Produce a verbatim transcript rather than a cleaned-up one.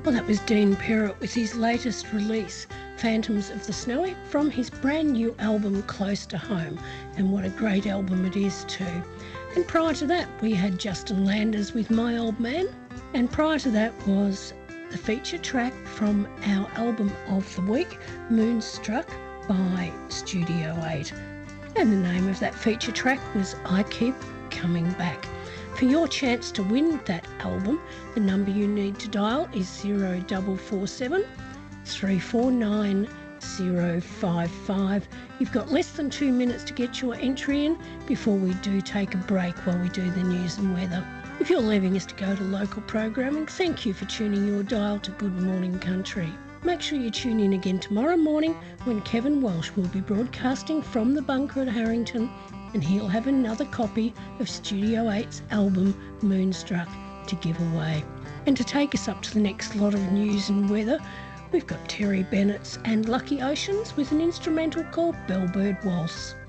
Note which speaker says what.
Speaker 1: Well, that was Dean Perrott with his latest release, Phantoms of the Snowy, from his brand new album Close to Home, and what a great album it is too. And prior to that we had Justin Landers with My Old Man, and prior to that was the feature track from our album of the week, Moonstruck by Studio eight. And the name of that feature track was I Keep Coming Back. For your chance to win that album, the number you need to dial is zero four four seven, three four nine, zero five five. You've got less than two minutes to get your entry in before we do take a break while we do the news and weather. If you're leaving us to go to local programming, thank you for tuning your dial to Good Morning Country. Make sure you tune in again tomorrow morning when Kevin Walsh will be broadcasting from the bunker at Harrington, and he'll have another copy of Studio eight's album Moonstruck to give away. And to take us up to the next lot of news and weather, we've got Terry Bennett's and Lucky Oceans with an instrumental called Bellbird Waltz.